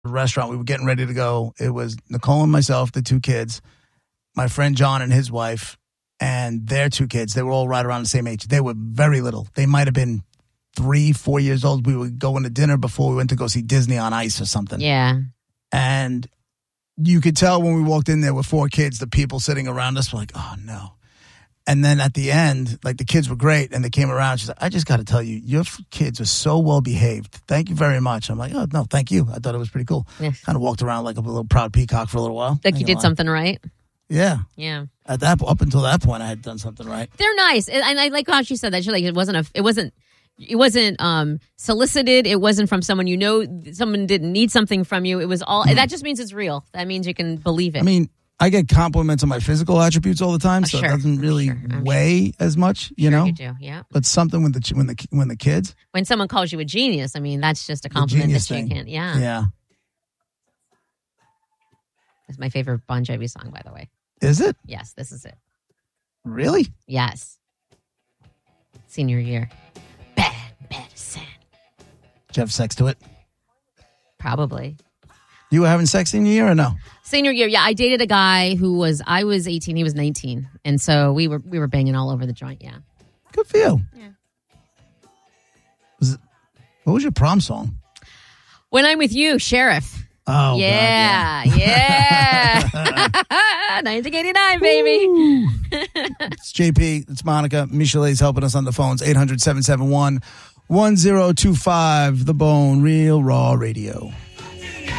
restaurant. We were getting ready to go. It was Nicole and myself, the 2 kids, my friend John and his wife, and their 2 kids. They were all right around the same age. They were very little. They might have been 3, 4 years old. We were going to dinner before we went to go see Disney on Ice or something. Yeah. And you could tell when we walked in there with 4 kids, the people sitting around us were like, oh, no. And then at the end, like the kids were great, and they came around. She's like, I just got to tell you, your kids are so well behaved. Thank you very much. I'm like, oh, no, thank you. I thought it was pretty cool. Yeah. Kind of walked around like a little proud peacock for a little while. Like you did something right. Yeah. Yeah. Up until that point, I had done something right. They're nice. And I like how she said that. She like it wasn't solicited. It wasn't from someone you know. Someone didn't need something from you. It was all. That just means it's real. That means you can believe it. I mean, I get compliments on my physical attributes all the time, so sure. it doesn't really weigh as much, you know. You do, yeah. But something when the kids, when someone calls you a genius, I mean, that's just a compliment that you can. Yeah, yeah. It's my favorite Bon Jovi song, by the way. Is it? Yes, this is it. Really? Yes. Senior year. Bad medicine. Did you have sex to it? Probably. You were having sex in your year or no? Senior year, yeah. I dated a guy I was 18, he was 19. And so we were banging all over the joint, yeah. Good for you. Yeah. What was your prom song? When I'm With You, Sheriff. Oh, yeah. God, yeah. 1989, baby. It's JP. It's Monica. Michelet's helping us on the phones. 800-771-1025. The Bone. Real Raw Radio.